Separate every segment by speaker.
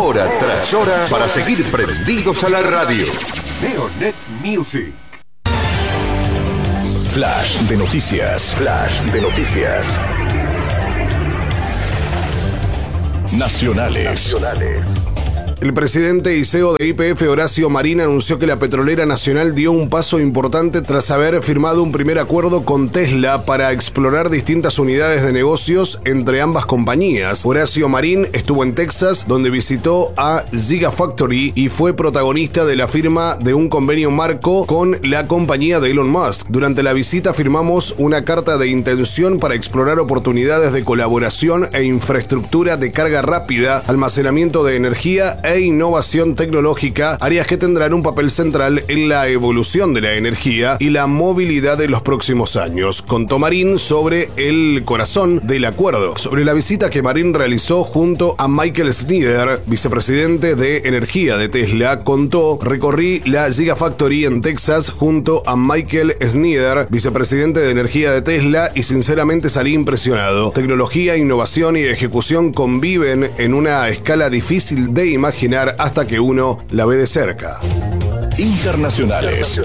Speaker 1: hora tras hora para seguir prendidos a la radio. Neonet Music.
Speaker 2: Flash de noticias. Flash de noticias. Nacionales.
Speaker 3: El presidente y CEO de YPF, Horacio Marín, anunció que la petrolera nacional dio un paso importante tras haber firmado un primer acuerdo con Tesla para explorar distintas unidades de negocios entre ambas compañías. Horacio Marín estuvo en Texas, donde visitó a Gigafactory y fue protagonista de la firma de un convenio marco con la compañía de Elon Musk. Durante la visita firmamos una carta de intención para explorar oportunidades de colaboración e infraestructura de carga rápida, almacenamiento de energía e innovación tecnológica, áreas que tendrán un papel central en la evolución de la energía y la movilidad de los próximos años. Contó Marín sobre el corazón del acuerdo. Sobre la visita que Marín realizó junto a Michael Snyder, vicepresidente de energía de Tesla, contó: recorrí la Gigafactory en Texas junto a Michael Snyder, vicepresidente de energía de Tesla, y sinceramente salí impresionado. Tecnología, innovación y ejecución conviven en una escala difícil de imaginar hasta que uno la ve de cerca.
Speaker 2: Internacionales.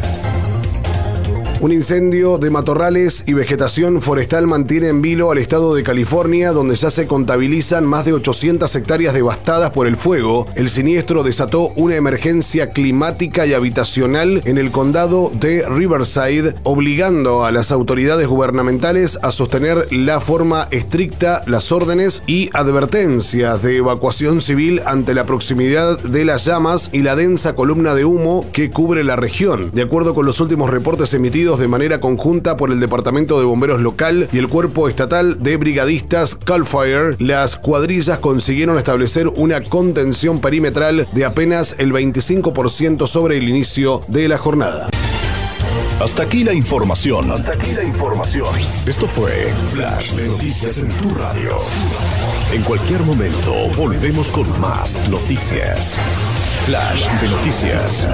Speaker 3: Un incendio de matorrales y vegetación forestal mantiene en vilo al estado de California, donde ya se contabilizan más de 800 hectáreas devastadas por el fuego. El siniestro desató una emergencia climática y habitacional en el condado de Riverside, obligando a las autoridades gubernamentales a sostener la forma estricta las órdenes y advertencias de evacuación civil ante la proximidad de las llamas y la densa columna de humo que cubre la región. De acuerdo con los últimos reportes emitidos de manera conjunta por el Departamento de Bomberos local y el Cuerpo Estatal de Brigadistas Cal Fire, las cuadrillas consiguieron establecer una contención perimetral de apenas el 25% sobre el inicio de la jornada.
Speaker 2: Hasta aquí la información. Esto fue Flash de Noticias en tu radio. En cualquier momento volvemos con más noticias. Flash de Noticias.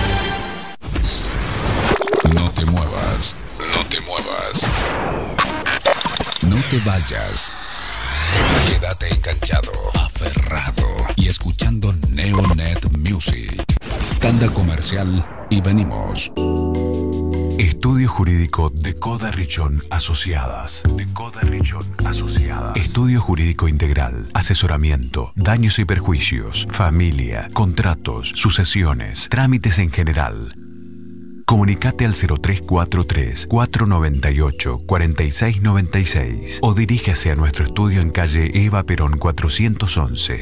Speaker 4: No te muevas, no te muevas. No te vayas. Quédate enganchado, aferrado y escuchando Neonet Music. Tanda comercial y venimos. Estudio Jurídico de Coda Richón Asociadas. Estudio Jurídico Integral. Asesoramiento, daños y perjuicios, familia, contratos, sucesiones, trámites en general. Comunicate al 0343-498-4696 o diríjase a nuestro estudio en calle Eva Perón 411.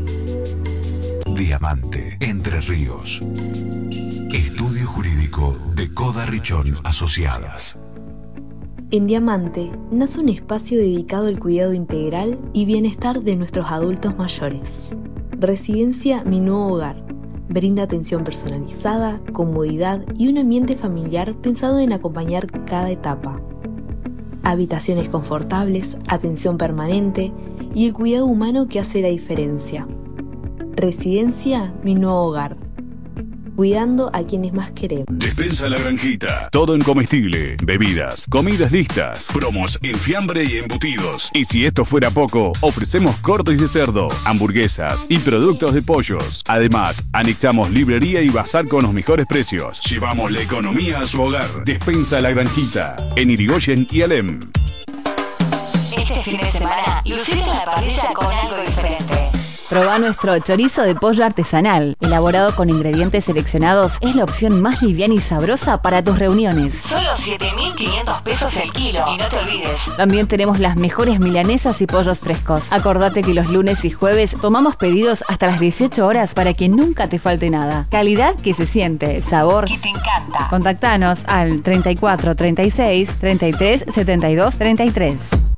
Speaker 4: Diamante, Entre Ríos. Estudio Jurídico de Coda Richón Asociadas.
Speaker 5: En Diamante nace un espacio dedicado al cuidado integral y bienestar de nuestros adultos mayores. Residencia Mi Nuevo Hogar. Brinda atención personalizada, comodidad y un ambiente familiar pensado en acompañar cada etapa. Habitaciones confortables, atención permanente y el cuidado humano que hace la diferencia. Residencia Mi Nuevo Hogar. Cuidando a quienes más queremos.
Speaker 6: Despensa La Granjita. Todo en comestible, bebidas, comidas listas, promos en fiambre y embutidos. Y si esto fuera poco, ofrecemos cortes de cerdo, hamburguesas y productos de pollos. Además, anexamos librería y bazar con los mejores precios. Llevamos la economía a su hogar. Despensa La Granjita. En Irigoyen y Alem.
Speaker 7: Este fin de semana, lucite en la parrilla con algo diferente.
Speaker 8: Probá nuestro chorizo de pollo artesanal. Elaborado con ingredientes seleccionados, es la opción más liviana y sabrosa para tus reuniones.
Speaker 7: Solo 7.500 pesos el kilo. Y no te olvides.
Speaker 8: También tenemos las mejores milanesas y pollos frescos. Acordate que los lunes y jueves tomamos pedidos hasta las 18 horas para que nunca te falte nada. Calidad que se siente, sabor
Speaker 7: que te encanta.
Speaker 8: Contactanos al 34 36 33 72 33.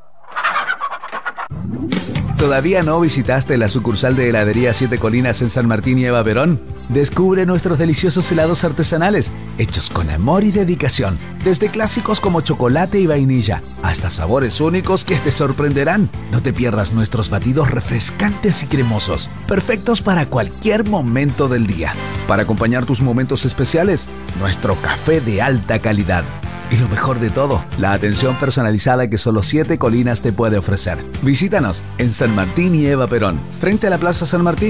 Speaker 9: ¿Todavía no visitaste la sucursal de Heladería Siete Colinas en San Martín y Eva Perón? Descubre nuestros deliciosos helados artesanales, hechos con amor y dedicación, desde clásicos como chocolate y vainilla, hasta sabores únicos que te sorprenderán. No te pierdas nuestros batidos refrescantes y cremosos, perfectos para cualquier momento del día. Para acompañar tus momentos especiales, nuestro café de alta calidad. Y lo mejor de todo, la atención personalizada que solo Siete Colinas te puede ofrecer. Visítanos en San Martín y Eva Perón, frente a la Plaza San Martín.